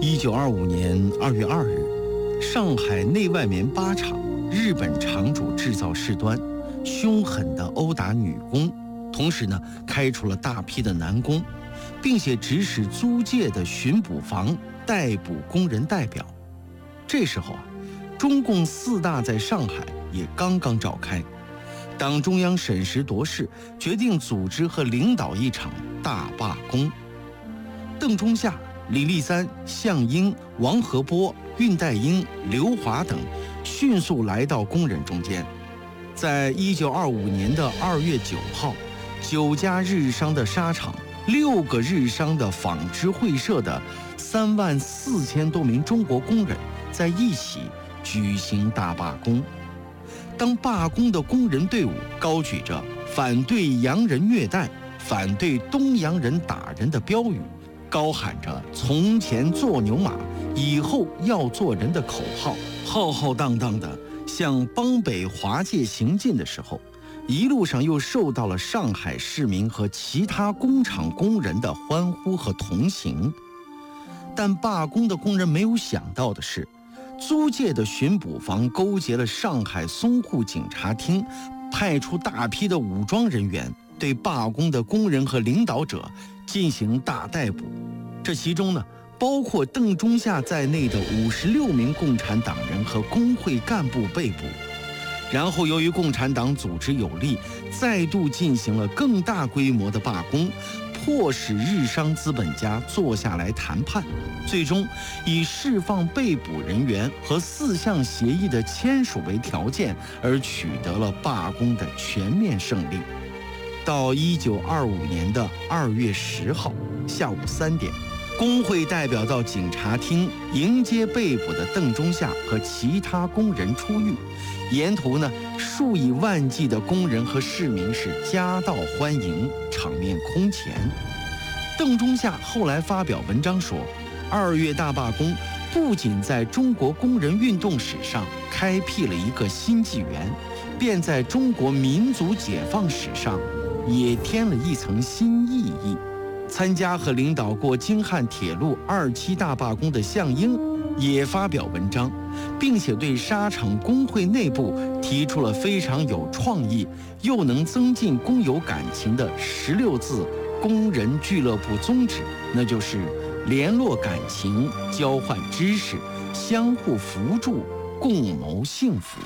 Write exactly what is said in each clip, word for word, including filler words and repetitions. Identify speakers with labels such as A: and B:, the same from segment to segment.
A: 一九二五年二月二日，上海内外棉八厂日本厂主制造事端，凶狠地殴打女工，同时呢，开除了大批的男工，并且指使租界的巡捕房逮捕工人代表。这时候啊，中共四大在上海也刚刚召开，党中央审时度势，决定组织和领导一场大罢工。邓中夏、李立三、项英、王和波、恽代英、刘华等迅速来到工人中间。在一九二五年的二月九号，九家日商的纱厂、六个日商的纺织会社的三万四千多名中国工人在一起举行大罢工。当罢工的工人队伍高举着反对洋人虐待、反对东洋人打人的标语，高喊着从前做牛马，以后要做人的口号，浩浩荡荡地向邦北华界行进的时候，一路上又受到了上海市民和其他工厂工人的欢呼和同行。但罢工的工人没有想到的是，租界的巡捕房勾结了上海淞沪警察厅，派出大批的武装人员对罢工的工人和领导者进行大逮捕。这其中呢，包括邓中夏在内的五十六名共产党人和工会干部被捕。然后由于共产党组织有力，再度进行了更大规模的罢工，迫使日商资本家坐下来谈判，最终以释放被捕人员和四项协议的签署为条件，而取得了罢工的全面胜利。到一九二五年的二月十号下午三点，工会代表到警察厅迎接被捕的邓中夏和其他工人出狱，沿途呢，数以万计的工人和市民是夹道欢迎，场面空前。邓中夏后来发表文章说，二月大罢工不仅在中国工人运动史上开辟了一个新纪元，便在中国民族解放史上也添了一层新意义。参加和领导过京汉铁路二期大罢工的项英也发表文章，并且对纱厂工会内部提出了非常有创意又能增进工友感情的十六字工人俱乐部宗旨，那就是联络感情、交换知识、相互扶助、共谋幸福。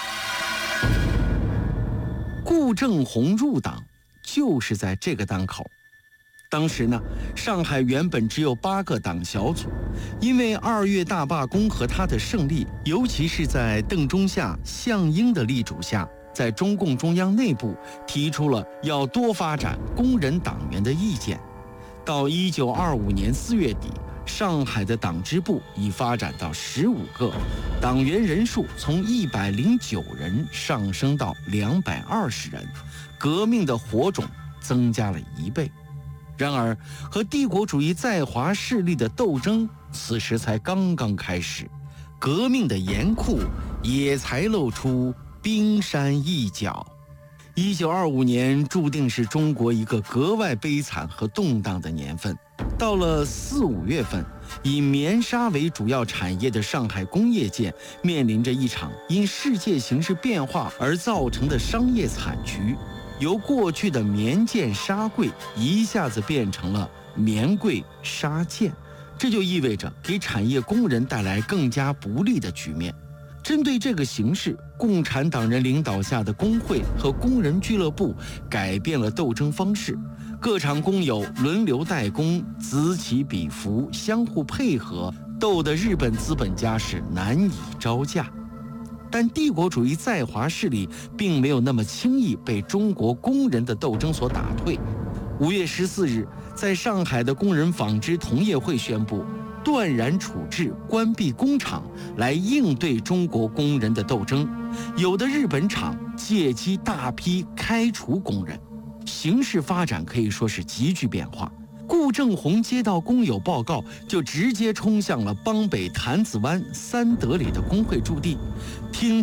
A: 顾正红入党就是在这个当口。当时呢，上海原本只有八个党小组，因为二月大罢工和他的胜利，尤其是在邓中夏、项英的力主下，在中共中央内部提出了要多发展工人党员的意见。到一九二五年四月底，上海的党支部已发展到十五个，党员人数从一百零九人上升到两百二十人，革命的火种增加了一倍。然而，和帝国主义在华势力的斗争此时才刚刚开始，革命的严酷也才露出冰山一角。一九二五年注定是中国一个格外悲惨和动荡的年份。到了四五月份，以棉纱为主要产业的上海工业界面临着一场因世界形势变化而造成的商业惨局。由过去的棉建纱柜一下子变成了棉柜纱建，这就意味着给产业工人带来更加不利的局面。针对这个形势，共产党人领导下的工会和工人俱乐部改变了斗争方式，各厂工友轮流代工，此起彼伏，相互配合，斗得日本资本家是难以招架。但帝国主义在华势力并没有那么轻易被中国工人的斗争所打退。五月十四日，在上海的工人纺织同业会宣布断然处置、关闭工厂，来应对中国工人的斗争。有的日本厂借机大批开除工人，形势发展可以说是急剧变化。顾正红接到工友报告，就直接冲向了邦北潭子湾三德里的工会驻地，听